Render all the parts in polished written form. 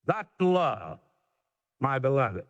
That's love, my beloved.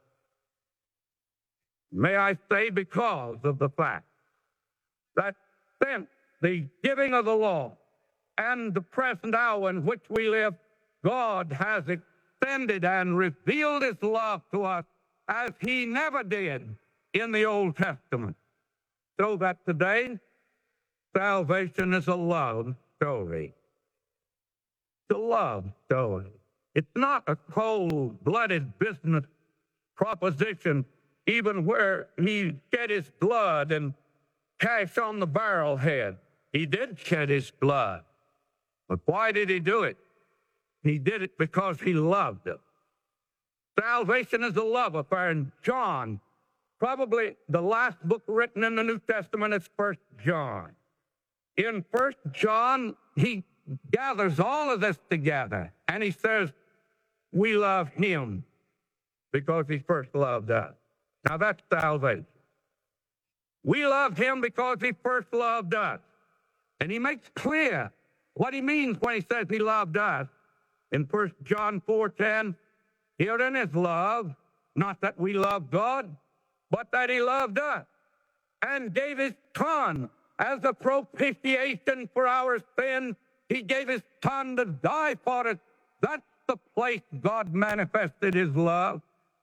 May I say, because of the fact that since the giving of the law and the present hour in which we live, God has extended and revealed his love to us as he never did in the Old Testament. So that today, salvation is a love story. It's a love story. It's not a cold-blooded business proposition, even where he shed his blood and cash on the barrel head. He did shed his blood. But why did he do it? He did it because he loved us. Salvation is a love affair. And John, probably the last book written in the New Testament, is 1 John. In 1 John, he gathers all of this together, and he says, we love him because he first loved us. Now that's salvation. We love him because he first loved us. And he makes clear what he means when he says he loved us. In 1 John 4:10, herein is love, not that we love God, but that he loved us and gave his Son as a propitiation for our sins. He gave his Son to die for us. That's the place God manifested his love.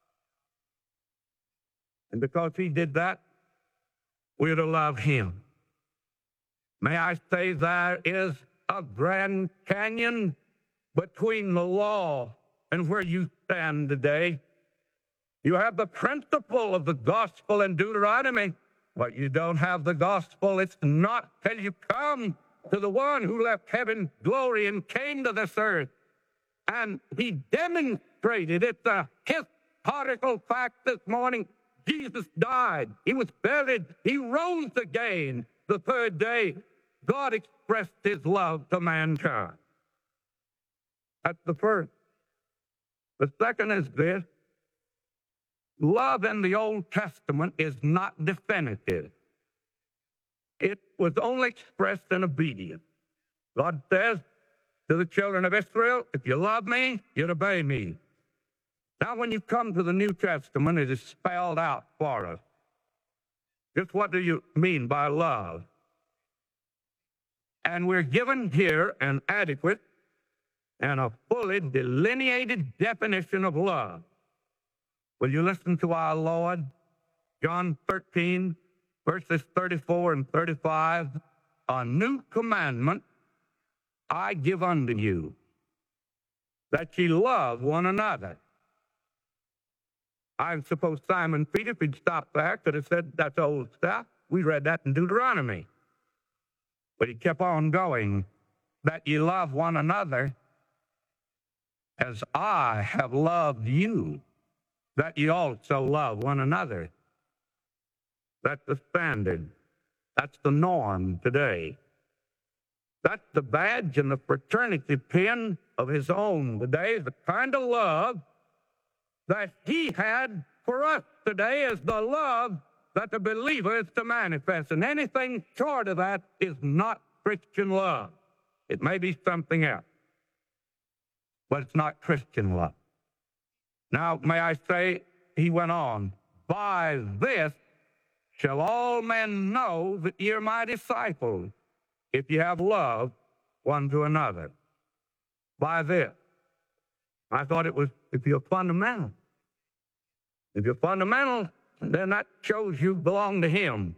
And because he did that, we're to love him. May I say there is a grand canyon between the law and where you stand today. You have the principle of the gospel in Deuteronomy, but you don't have the gospel. It's not till you come to the one who left heaven's glory and came to this earth. And he demonstrated it's a historical fact this morning. Jesus died. He was buried. He rose again the third day. God expressed his love to mankind. That's the first. The second is this. Love in the Old Testament is not definitive. It was only expressed in obedience. God says to the children of Israel, if you love me, you'll obey me. Now, when you come to the New Testament, it is spelled out for us. Just what do you mean by love? And we're given here an adequate and a fully delineated definition of love. Will you listen to our Lord? John 13, verses 34 and 35. A new commandment I give unto you, that ye love one another. I suppose Simon Peter, if he'd stopped there, could have said, that's old stuff. We read that in Deuteronomy. But he kept on going, that ye love one another as I have loved you, that ye also love one another. That's the standard. That's the norm today. That's the badge and the fraternity pin of his own today, the kind of love that he had for us today is the love that the believer is to manifest. And anything short of that is not Christian love. It may be something else, but it's not Christian love. Now, may I say, he went on, by this shall all men know that ye are my disciples, if you have love one to another. By this. I thought it was if you're fundamental. If you're fundamental, then that shows you belong to him.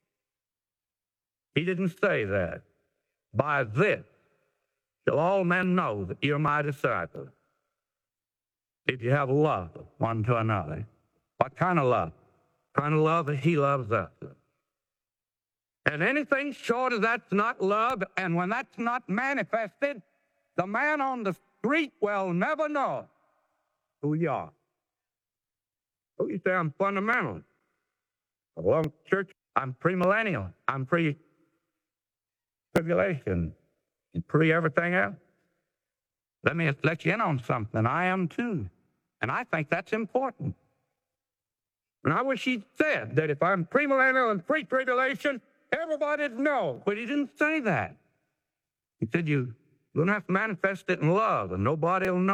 He didn't say that. By this shall all men know that you're my disciples, if you have love one to another. What kind of love? Kind of love that he loves us. And anything short of that's not love, and when that's not manifested, the man on the street will never know who you are. Oh, you say I'm fundamental. I belong to church. I'm premillennial. I'm pre-tribulation and pre-everything else. Let me let you in on something. I am too. And I think that's important. And I wish he'd said that if I'm premillennial and pre-tribulation, everybody'd know. But he didn't say that. He said you're going to have to manifest it in love, and nobody will know.